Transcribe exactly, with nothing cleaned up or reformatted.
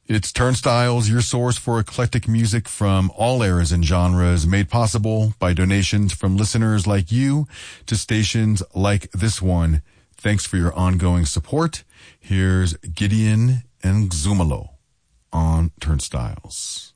It's Turnstiles, your source for eclectic music from all eras and genres, made possible by donations from listeners like you to stations like this one. Thanks for your ongoing support. Here's Gideon and Xumalo on Turnstiles.